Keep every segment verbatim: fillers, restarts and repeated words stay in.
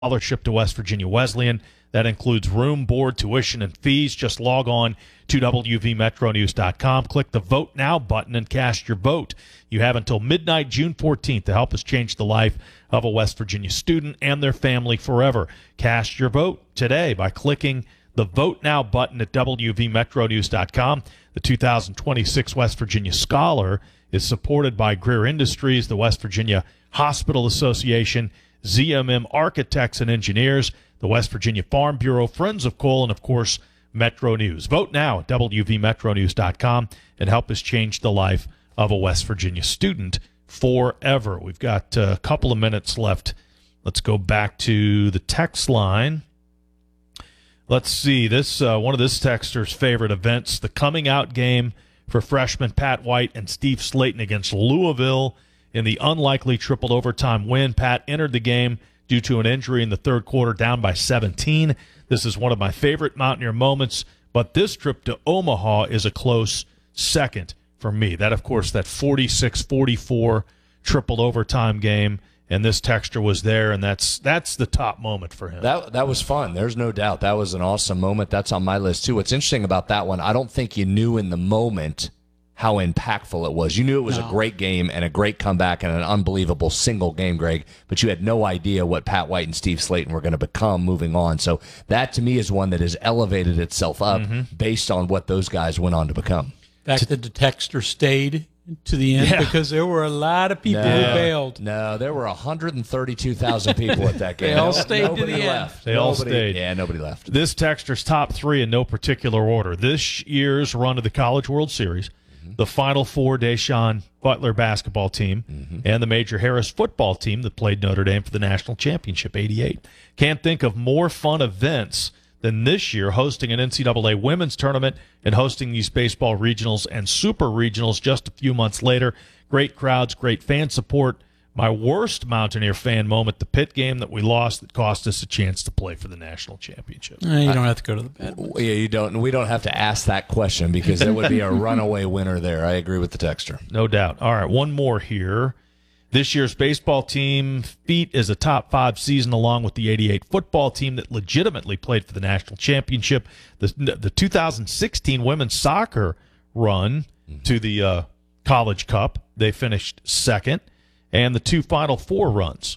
scholarship to West Virginia Wesleyan. That includes room, board, tuition, and fees. Just log on to W V Metro News dot com. Click the Vote Now button and cast your vote. You have until midnight, June fourteenth, to help us change the life of a West Virginia student and their family forever. Cast your vote today by clicking the Vote Now button at W V Metro News dot com. The two thousand twenty-six West Virginia Scholar is supported by Greer Industries, the West Virginia Hospital Association, Z M M Architects and Engineers, the West Virginia Farm Bureau, Friends of Coal, and, of course, Metro News. Vote now at W V Metro News dot com and help us change the life of a West Virginia student forever. We've got a couple of minutes left. Let's go back to the text line. Let's see. This uh, one of this texter's favorite events, the coming out game for freshmen Pat White and Steve Slayton against Louisville in the unlikely triple overtime win. Pat entered the game due to an injury in the third quarter, down by seventeen. This is one of my favorite Mountaineer moments, but this trip to Omaha is a close second for me. That, of course, that forty-six forty-four triple overtime game, and this texture was there, and that's that's the top moment for him. That that was fun. There's no doubt. That was an awesome moment. That's on my list, too. What's interesting about that one, I don't think you knew in the moment how impactful it was. You knew it was no. a great game and a great comeback and an unbelievable single game, Greg, but you had no idea what Pat White and Steve Slayton were going to become moving on. So that, to me, is one that has elevated itself up mm-hmm. based on what those guys went on to become. The fact that the texter stayed to the end, yeah. because there were a lot of people no, who bailed. No, there were one hundred thirty-two thousand people at that game. They all stayed nobody to the left. end. They nobody, all stayed. Yeah, nobody left. This texter's top three in no particular order. This year's run of the College World Series, mm-hmm. the Final Four Deshaun Butler basketball team, mm-hmm. and the Major Harris football team that played Notre Dame for the national championship, eighty-eight. Can't think of more fun events than this year, hosting an N C double A women's tournament and hosting these baseball regionals and super regionals just a few months later. Great crowds, great fan support. My worst Mountaineer fan moment, the Pitt game that we lost that cost us a chance to play for the national championship. Uh, you don't have to go to the bad ones. Yeah, you don't. We don't have to ask that question because there would be a runaway winner there. I agree with the texter. No doubt. All right, one more here. This year's baseball team feat is a top five season along with the eighty-eight football team that legitimately played for the national championship. The, the two thousand sixteen women's soccer run mm-hmm. to the uh, College Cup, they finished second, and the two Final Four runs.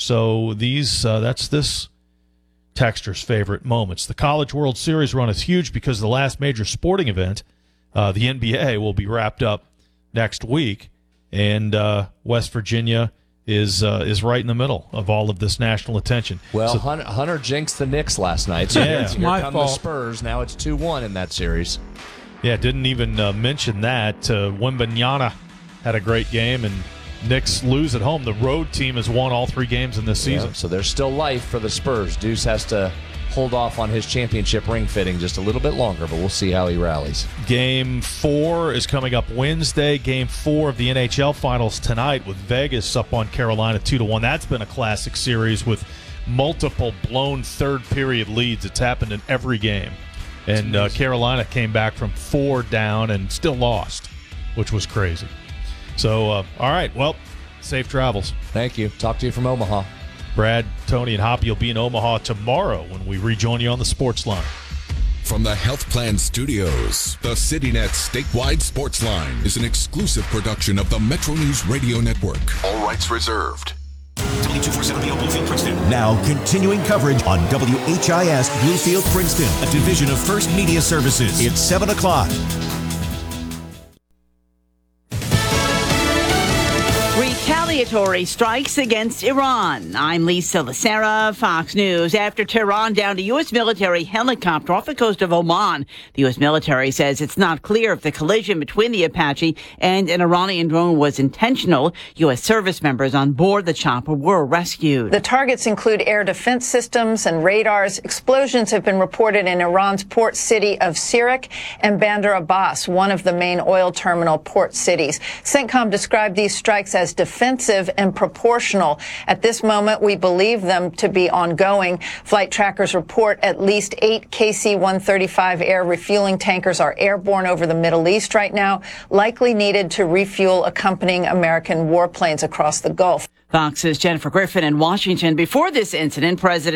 So these uh, that's this texter's favorite moments. The College World Series run is huge because the last major sporting event, uh, the N B A, will be wrapped up next week. And uh, West Virginia is uh, is right in the middle of all of this national attention. Well, so, Hunter, Hunter jinxed the Knicks last night. So yeah, here my come fault. the Spurs. Now it's two one in that series. Yeah, didn't even uh, mention that. Uh, Wembanyama had a great game, and Knicks lose at home. The road team has won all three games in this season. Yeah, so there's still life for the Spurs. Deuce has to hold off on his championship ring fitting just a little bit longer, but we'll see how he rallies. Game four is coming up Wednesday. Game four of the N H L Finals tonight with Vegas up on Carolina two to one. That's been a classic series with multiple blown third-period leads. It's happened in every game. And uh, Carolina came back from four down and still lost, which was crazy. So, uh, all right, well, safe travels. Thank you. Talk to you from Omaha. Brad, Tony, and Hoppy will be in Omaha tomorrow when we rejoin you on the Sports Line. From the Health Plan Studios, the CityNet statewide Sports Line is an exclusive production of the Metro News Radio Network. All rights reserved. W two forty-seven B O Bluefield, Princeton. Now continuing coverage on W H I S Bluefield, Princeton, a division of First Media Services. It's seven o'clock. Retaliatory strikes against Iran. I'm Lisa Lacera, Fox News. After Tehran downed a U S military helicopter off the coast of Oman, the U S military says it's not clear if the collision between the Apache and an Iranian drone was intentional. U S service members on board the chopper were rescued. The targets include air defense systems and radars. Explosions have been reported in Iran's port city of Sirak and Bandar Abbas, one of the main oil terminal port cities. CENTCOM described these strikes as defensive and proportional. At this moment, we believe them to be ongoing. Flight trackers report at least eight K C one thirty-five air refueling tankers are airborne over the Middle East right now, likely needed to refuel accompanying American warplanes across the Gulf. Fox's Jennifer Griffin in Washington. Before this incident, President